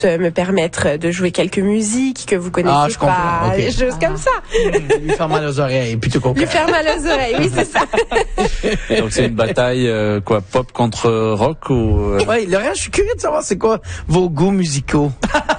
me permettre de jouer quelques musiques que vous connaissez pas, des choses comme ça. Lui faire mal aux oreilles, plutôt qu'au Lui faire mal aux oreilles, oui, c'est ça. Donc c'est une bataille pop contre rock ou Ouais, Laurent, je suis curieux de savoir c'est quoi vos goûts musicaux.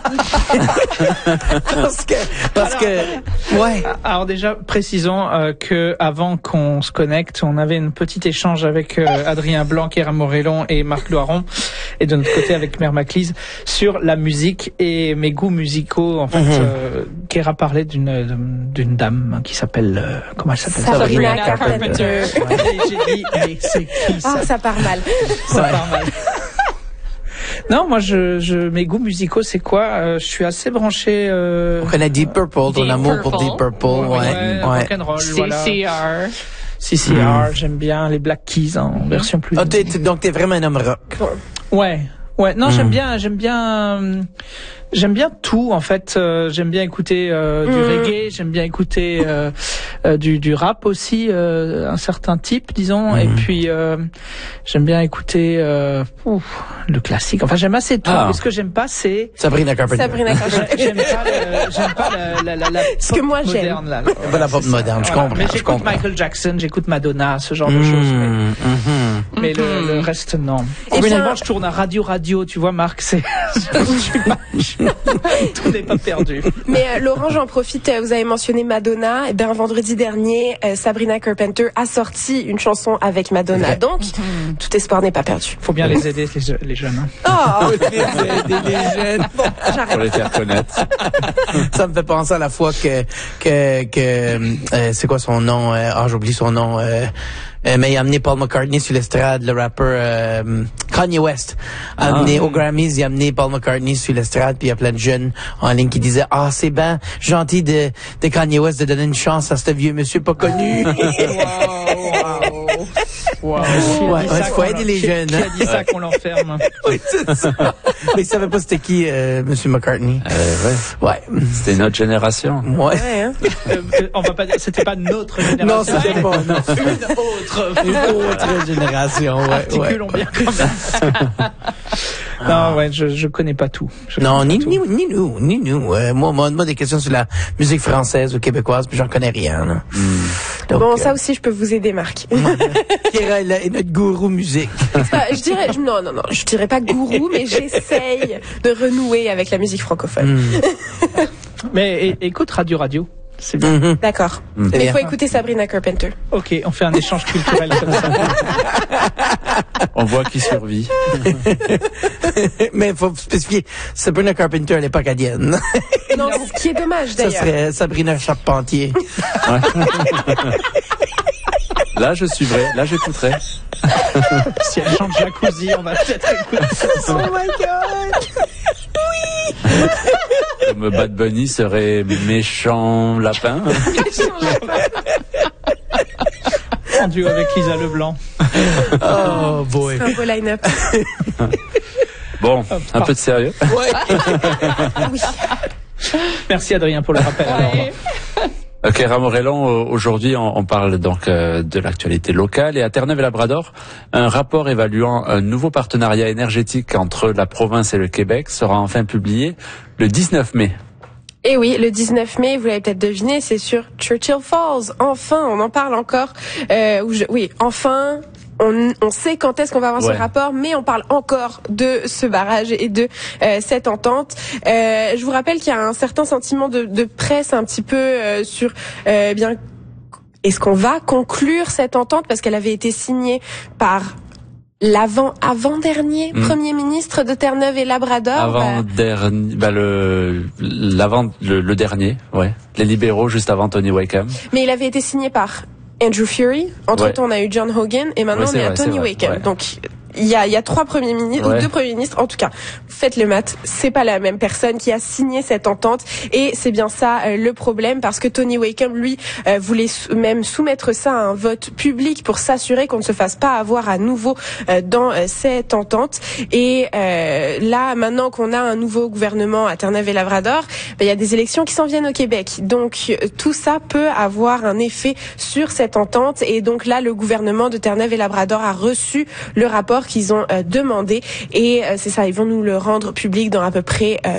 parce que ouais. Alors déjà précisons que avant qu'on se connecte, on avait une petite échange avec Adrien Blanc, Kéra Morellon et Marc Loiron, et de notre côté avec Mère Maclise sur la musique et mes goûts musicaux. En fait, Kéra parlait d'une dame qui s'appelle comment elle s'appelle? Sabrina Carpenter. Ouais. Et j'ai dit mais c'est qui ça? Ah, ça part mal. Ça part mal. Non, moi, mes goûts musicaux, c'est quoi? Je suis assez branché. On connaît Deep Purple, ton amour pour Deep Purple, ouais. Rock'n'roll, voilà. CCR, j'aime bien les Black Keys en version plus. Ah, donc t'es vraiment un homme rock. Ouais. Non, j'aime bien tout en fait. J'aime bien écouter du reggae, j'aime bien écouter du rap aussi, un certain type, disons. Et puis j'aime bien écouter le classique. Enfin, j'aime assez tout. Mais ce que j'aime pas, c'est Sabrina Carpenter. J'aime pas la ce que moi j'aime. Moderne, pas la pop moderne, je comprends. Mais j'écoute Michael Jackson, j'écoute Madonna, ce genre de choses. Mais le reste, non. Et finalement, je tourne à Radio, tu vois, Marc, c'est tout n'est pas perdu. Mais Laurent, j'en profite, vous avez mentionné Madonna. Et bien, vendredi dernier, Sabrina Carpenter a sorti une chanson avec Madonna. Donc, tout espoir n'est pas perdu. Faut bien les aider, les jeunes. Hein. Oh, les jeunes. Bon, j'arrête. pour les faire connaître. Ça me fait penser à la fois que c'est quoi son nom? J'oublie son nom. Mais il a amené Paul McCartney sur l'estrade, le rappeur Kanye West. A amené aux Grammys, il a amené Paul McCartney sur l'estrade, puis il y a plein de jeunes en ligne qui disaient c'est ben gentil de Kanye West de donner une chance à ce vieux monsieur pas connu. Wow. Ouais, faut aider les jeunes. Qui a dit ça qu'on l'enferme? Oui, c'est ça. Mais il savait pas c'était qui monsieur McCartney. Ouais. C'était notre génération. Ouais. On va pas dire, c'était pas notre génération. Non, c'était pas une autre génération. Ouais. Articulons bien quand même. Non, je connais pas tout. Ni nous. Moi, des questions sur la musique française ou québécoise, puis j'en connais rien. Là. Donc, bon, ça aussi, je peux vous aider, Marc. Kéra est notre gourou musique. Je dirais pas gourou, mais j'essaye de renouer avec la musique francophone. Mais écoute Radio. C'est bien. D'accord. Mais il faut écouter Sabrina Carpenter. Ok, on fait un échange culturel comme ça. On voit qui survit. Mais il faut spécifier, Sabrina Carpenter, elle n'est pas acadienne. Non, ce qui est dommage d'ailleurs. Ça serait Sabrina Charpentier. Ouais. Là, je suivrai. Là, j'écouterai. Si elle chante Jacuzzi, on va peut-être écouter. Oh my god! Comme Bad Bunny serait méchant lapin. En duo avec Lisa Leblanc. Oh boy. C'est un beau line-up. Bon, un peu de sérieux. Ouais. Oui. Merci Adrien pour le rappel. Kéra Morellon, aujourd'hui on parle donc de l'actualité locale et à Terre-Neuve-et-Labrador, un rapport évaluant un nouveau partenariat énergétique entre la province et le Québec sera enfin publié le 19 mai. Et oui, le 19 mai, vous l'avez peut-être deviné, c'est sur Churchill Falls. Enfin, on en parle encore. Enfin. On sait quand est-ce qu'on va avoir ce rapport, mais on parle encore de ce barrage et de cette entente. Je vous rappelle qu'il y a un certain sentiment de presse un petit peu sur est-ce qu'on va conclure cette entente parce qu'elle avait été signée par avant-dernier Premier ministre de Terre-Neuve-et-Labrador. Le dernier, ouais. Les libéraux juste avant Tony Wakeham. Mais il avait été signé par Andrew Fury. Entre-temps, on a eu John Hogan et maintenant on est à Tony Wakeham. Donc il y a trois premiers ministres ou deux premiers ministres. En tout cas, faites le maths. C'est pas la même personne qui a signé cette entente et c'est bien ça le problème parce que Tony Wakeham lui voulait même soumettre ça à un vote public pour s'assurer qu'on ne se fasse pas avoir à nouveau dans cette entente. Et là, maintenant qu'on a un nouveau gouvernement à Terre-Neuve-et-Labrador, il y a des élections qui s'en viennent au Québec. Donc tout ça peut avoir un effet sur cette entente et donc là, le gouvernement de Terre-Neuve-et-Labrador a reçu le rapport qu'ils ont demandé et c'est ça, ils vont nous le rendre public dans à peu près